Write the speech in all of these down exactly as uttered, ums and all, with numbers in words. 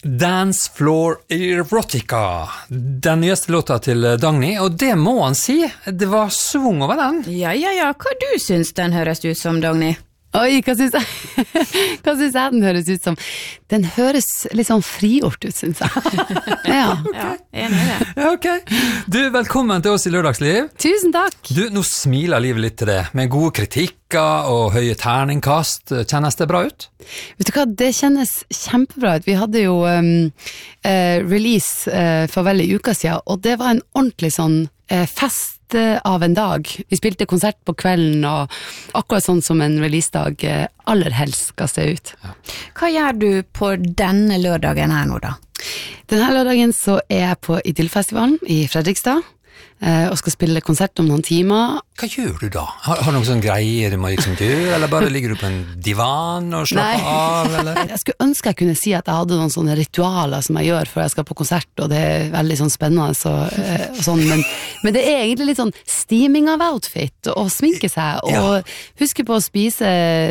Dance Floor Erotica, den nyeste låta til Dagny, og det må han si, det var svung over den. Ja, ja, ja, hva du syns den høres ut som, Dagny? Oi, hva syns jeg? Hva syns jeg den høres ut som? Den høres litt sånn frigjort ut, syns jeg. Ja, ja enig i det. Ja, ok. Du, velkommen til oss i Lørdagsliv. Tusen takk. Du, nå smiler livet litt til det, med gode kritikker og høye terningkast. Kjennes det bra ut? Vet du hva, det kjennes kjempebra ut. Vi hadde jo um, uh, release uh, for vel i uka siden, og det var en ordentlig sånn uh, fest av en dag. Vi spilte konsert på kvelden, og akkurat sånn som en releasedag uh, aller helst skal se ut. Ja. Hva gjør du på denne lørdagen her nå da? Denne lørdagen så er jeg på Idyllfestivalen i Fredrikstad, og skal spille konsert om noen timer. Hva gjør du da? Har, har du noen sånne greier du må liksom gjøre, eller bare ligger du på en divan og slapper Nei. av, eller? Jeg skulle ønske jeg kunne si at jeg hadde noen sånne ritualer som jeg gjør før jeg skal på konsert, og det er veldig sånn spennende så, og sånn, men, men det er egentlig litt sånn steaming av outfit, og sminke seg, og ja. Huske på å spise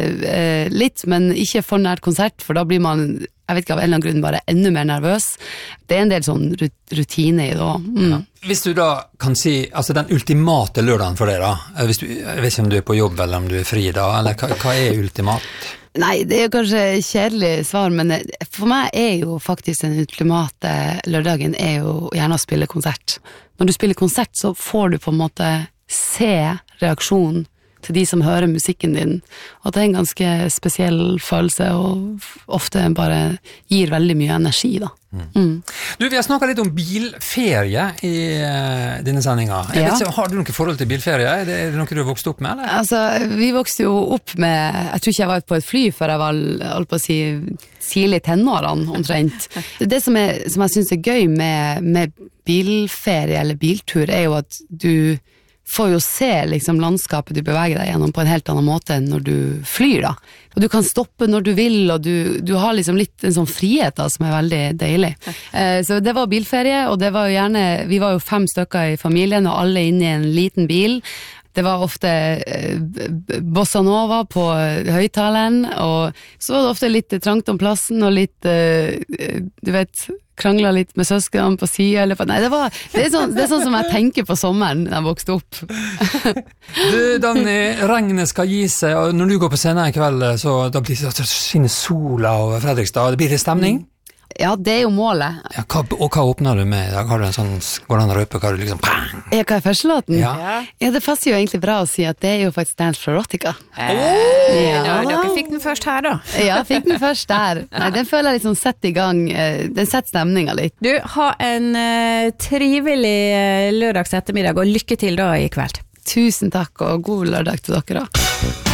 eh, litt, men ikke for nært konsert, for da blir man, jeg vet ikke, av en eller annen grunn bare enda mer nervøs. Det er en del sånn rutine i det også. Mm. Ja. Hvis du da kan si, altså den ultimate lørdagen for deg da, hvis du, jeg vet ikke om du er på jobb eller om du er fri da, eller hva, hva er ultimat? Nei, det er jo kanskje kjedelig svar, men for meg er jo faktisk den ultimate lørdagen er jo gjerne å spille konsert. Når du spiller konsert så får du på en måte se reaksjonen til de som hører musikken din, og det er en ganske spesiell følelse, og ofte bare gir veldig mye energi da. Mm. Mm. Du, vi har snakket litt om bilferie i uh, denne sendingen. Jeg ja. vet ikke, har du noe forhold til bilferie? Er det, er det noe du har vokst opp med, eller? Altså, vi vokste jo opp med, jeg tror ikke jeg var på et fly før jeg var, holdt på å si, tidlig tenårene omtrent. Det som, er, som jeg synes er gøy med, med bilferie eller biltur er jo at du får jo se liksom landskapet du beveger deg gjennom på en helt annen måte enn når du flyr da. Og du kan stoppe når du vil, og du, du har liksom litt en sånn frihet da, som er veldig deilig. Eh, så det var bilferie, og det var jo gjerne, vi var jo fem stykker i familien, og alle inne i en liten bil. Det var ofte eh, bossa nova på høyttaleren, og så var det ofte litt trangt om plassen, og litt, eh, du vet, krangla litt med søskene på siden, eller på, nei, det var, det er, sånn, det er sånn som jeg tenker på sommeren når jeg vokste opp. Du, Dagny, regnet skal gi seg, og når du går på scenen i kveld, så da blir det skinner sola over Fredrikstad, det blir det stemning? Ja, det er jo målet. Ja, hva, og hva åpner du med i dag? Har du en sånn, går det an å røpe hva du liksom, pang? Ja, hva er første låten? Ja. Ja, det passer jo egentlig bra å si at det er jo faktisk Dance Floor Erotica. Eh, ja. da, dere fikk den først her da. Ja, fikk den først der. Nei, den føler jeg litt sånn sett i gang, den setter stemninga litt. Du, ha en uh, trivelig uh, lørdags ettermiddag, og lykke til da i kveld. Tusen takk, og god lørdag til dere da.